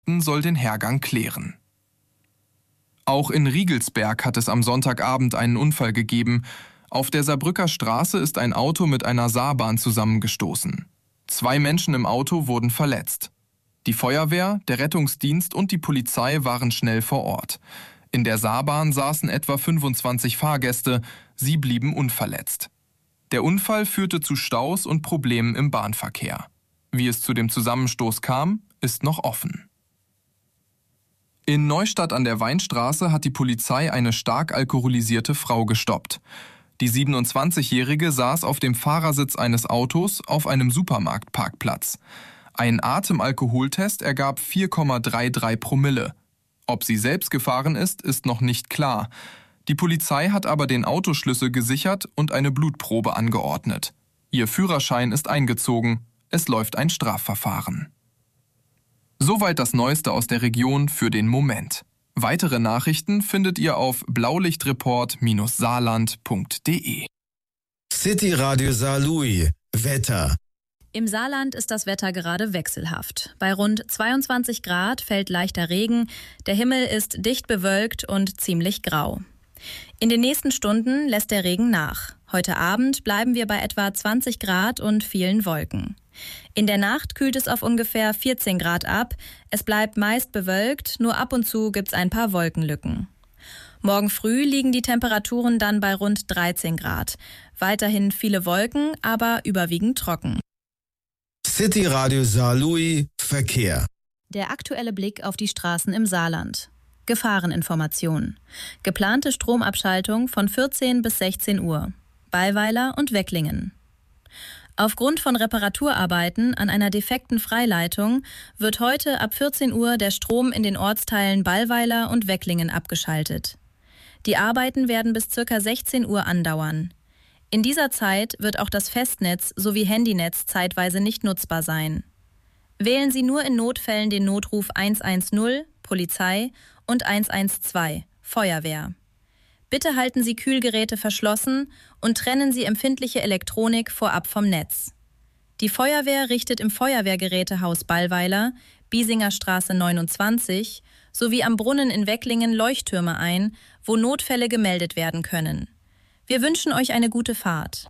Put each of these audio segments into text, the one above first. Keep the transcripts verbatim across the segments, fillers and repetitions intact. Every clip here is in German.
soll den Hergang klären. Auch in Riegelsberg hat es am Sonntagabend einen Unfall gegeben. Auf der Saarbrücker Straße ist ein Auto mit einer Saarbahn zusammengestoßen. Zwei Menschen im Auto wurden verletzt. Die Feuerwehr, der Rettungsdienst und die Polizei waren schnell vor Ort. In der Saarbahn saßen etwa fünfundzwanzig Fahrgäste, sie blieben unverletzt. Der Unfall führte zu Staus und Problemen im Bahnverkehr. Wie es zu dem Zusammenstoß kam, ist noch offen. In Neustadt an der Weinstraße hat die Polizei eine stark alkoholisierte Frau gestoppt. Die siebenundzwanzigjährige saß auf dem Fahrersitz eines Autos auf einem Supermarktparkplatz. Ein Atemalkoholtest ergab vier Komma dreiunddreißig Promille. Ob sie selbst gefahren ist, ist noch nicht klar. Die Polizei hat aber den Autoschlüssel gesichert und eine Blutprobe angeordnet. Ihr Führerschein ist eingezogen. Es läuft ein Strafverfahren. Soweit das Neueste aus der Region für den Moment. Weitere Nachrichten findet ihr auf blaulichtreport Saarland punkt de. City Radio Saarlouis. Wetter. Im Saarland ist das Wetter gerade wechselhaft. Bei rund zweiundzwanzig Grad fällt leichter Regen, der Himmel ist dicht bewölkt und ziemlich grau. In den nächsten Stunden lässt der Regen nach. Heute Abend bleiben wir bei etwa zwanzig Grad und vielen Wolken. In der Nacht kühlt es auf ungefähr vierzehn Grad ab. Es bleibt meist bewölkt, nur ab und zu gibt's ein paar Wolkenlücken. Morgen früh liegen die Temperaturen dann bei rund dreizehn Grad. Weiterhin viele Wolken, aber überwiegend trocken. City Radio Saarlouis Verkehr. Der aktuelle Blick auf die Straßen im Saarland. Gefahreninformation. Geplante Stromabschaltung von vierzehn bis sechzehn Uhr. Ballweiler und Wecklingen. Aufgrund von Reparaturarbeiten an einer defekten Freileitung wird heute ab vierzehn Uhr der Strom in den Ortsteilen Ballweiler und Wecklingen abgeschaltet. Die Arbeiten werden bis ca. sechzehn Uhr andauern. In dieser Zeit wird auch das Festnetz sowie Handynetz zeitweise nicht nutzbar sein. Wählen Sie nur in Notfällen den Notruf hundertzehn, Polizei und hundertzwölf, Feuerwehr. Bitte halten Sie Kühlgeräte verschlossen und trennen Sie empfindliche Elektronik vorab vom Netz. Die Feuerwehr richtet im Feuerwehrgerätehaus Ballweiler, Biesinger Straße neunundzwanzig, sowie am Brunnen in Wecklingen Leuchttürme ein, wo Notfälle gemeldet werden können. Wir wünschen euch eine gute Fahrt.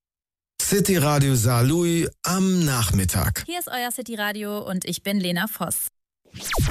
City Radio Saarlouis am Nachmittag. Hier ist euer City Radio und ich bin Lena Voss.